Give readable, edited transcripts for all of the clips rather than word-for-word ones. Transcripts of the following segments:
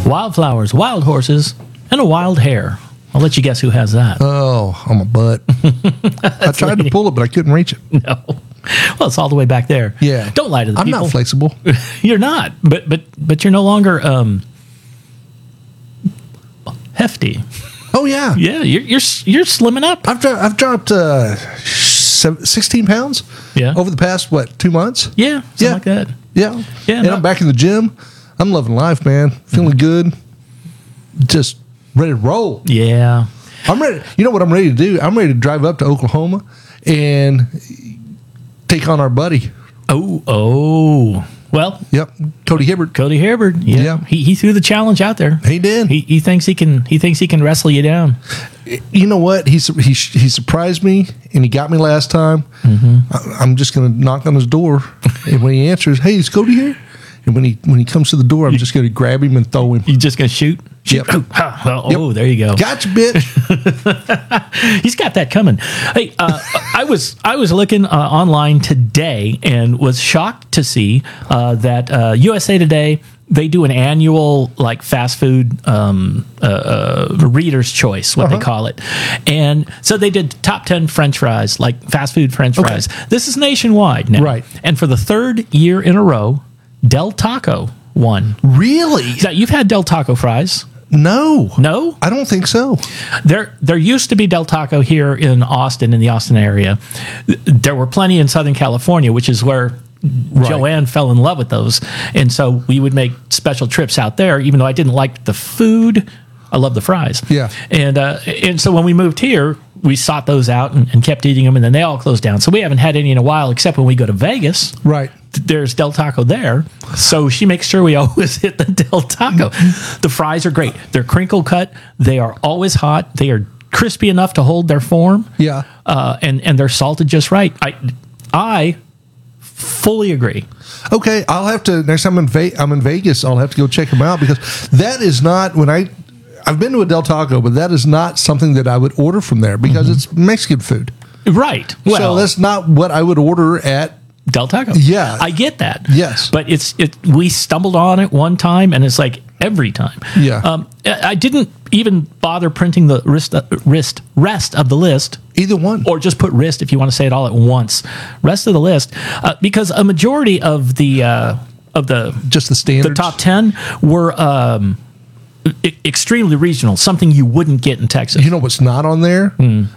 wildflowers, wild horses, and a wild hare. I'll let you guess who has that. Oh, on my butt. I tried to pull it, but I couldn't reach it. No. Well, it's all the way back there. Yeah. Don't lie to the people. I'm not flexible. You're not. But you're no longer hefty. Oh, yeah. Yeah, you're slimming up. I've dropped 16 pounds over the past, 2 months? Yeah, something like that. Yeah. And I'm back in the gym. I'm loving life, man. Feeling good. Just ready to roll. Yeah. I'm ready. You know what I'm ready to do? I'm ready to drive up to Oklahoma and take on our buddy. Oh. Well, yep. Cody Hibbert. Yeah. He threw the challenge out there. He did. He thinks he can wrestle you down. You know what? He surprised me, and he got me last time. I'm just going to knock on his door, and when he answers, "Hey, is Cody here?" And when he comes to the door, I'm just going to grab him and throw him. You just going to shoot? Yep. Oh, there you go. Gotcha, bitch. He's got that coming. Hey, I was looking online today and was shocked to see that USA Today, they do an annual fast food Reader's Choice, what they call it. And so they did top 10 French fries, fast food French fries. This is nationwide now. Right. And for the third year in a row, Del Taco won. Really? Now, you've had Del Taco fries. No. No? I don't think so. There used to be Del Taco here in Austin, in the Austin area. There were plenty in Southern California, which is where Joanne fell in love with those. And so we would make special trips out there, even though I didn't like the food. I love the fries. Yeah. And so when we moved here, we sought those out and kept eating them, and then they all closed down. So we haven't had any in a while, except when we go to Vegas. Right. There's Del Taco there. So she makes sure we always hit the Del Taco. The fries are great. They're crinkle cut. They are always hot. They are crispy enough to hold their form. Yeah. And they're salted just right. I fully agree. Okay, I'll have to, next time I'm in Vegas, I'll have to go check them out, because that is not, I've been to a Del Taco, but that is not something that I would order from there, because it's Mexican food. Right. Well, so that's not what I would order at Del Taco. Yeah. I get that. Yes. But we stumbled on it one time, and it's like every time. Yeah. I didn't even bother printing the rest of the list. Either one. Or just put wrist if you want to say it all at once. Rest of the list. Because a majority of the just the standards. The top 10 were extremely regional, something you wouldn't get in Texas. You know what's not on there?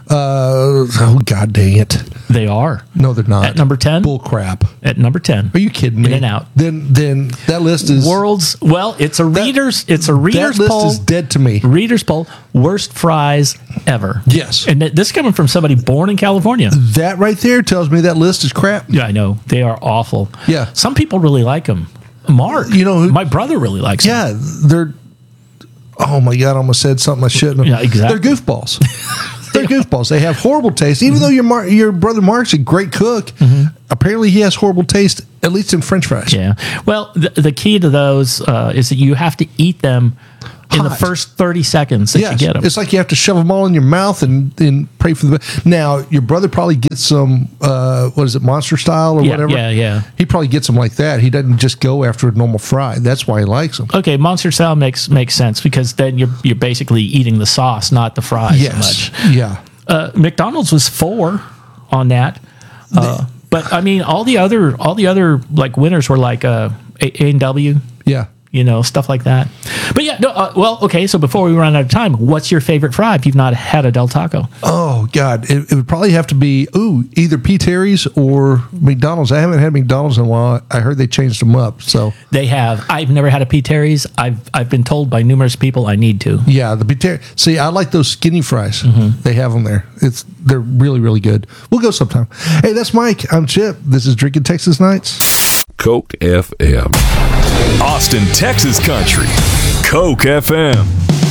Oh, God dang it. They are. No, they're not. At number 10? Bull crap. At number 10. Are you kidding me? In and out. Then that list is... It's a reader's poll. That list is dead to me. Reader's poll, worst fries ever. Yes. And this is coming from somebody born in California. That right there tells me that list is crap. Yeah, I know. They are awful. Yeah. Some people really like them. Mark, my brother really likes them. Yeah, they're... Oh, my God, I almost said something I shouldn't have. Yeah, exactly. They're goofballs. They're goofballs. They have horrible taste. Even though your brother Mark's a great cook, apparently he has horrible taste, at least in French fries. Yeah. Well, the key to those is that you have to eat them in the first 30 seconds that you get them. It's like you have to shove them all in your mouth and pray for the best. Now, your brother probably gets some, Monster Style or whatever? Yeah. He probably gets them like that. He doesn't just go after a normal fry. That's why he likes them. Okay, Monster Style makes sense, because then you're basically eating the sauce, not the fries so much. Yeah. McDonald's was 4 on that. But I mean, all the other winners were like A&W. Yeah. Stuff like that. But yeah, no. Okay. So before we run out of time, what's your favorite fry if you've not had a Del Taco? Oh God, it would probably have to be either P. Terry's or McDonald's. I haven't had McDonald's in a while. I heard they changed them up. So they have. I've never had a P. Terry's. I've been told by numerous people I need to. Yeah, the P. Terry. See, I like those skinny fries. They have them there. They're really, really good. We'll go sometime. Hey, that's Mike. I'm Chip. This is Drinking Texas Nights. Coke FM. Austin, Texas country. Coke FM.